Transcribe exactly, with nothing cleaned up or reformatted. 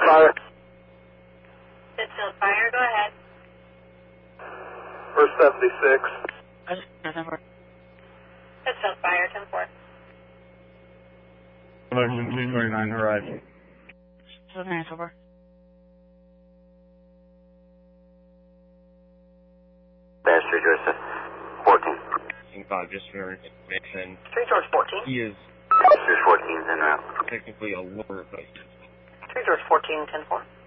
fire. Pittsfield Fire, go ahead. First seventy-six. Pittsfield Fire, ten four. Moon thirty-nine, horizon. seven over. Bass three George fourteen. five, just for information. three George fourteen. He is George fourteen, en route. technically a lower, but three George fourteen, ten four.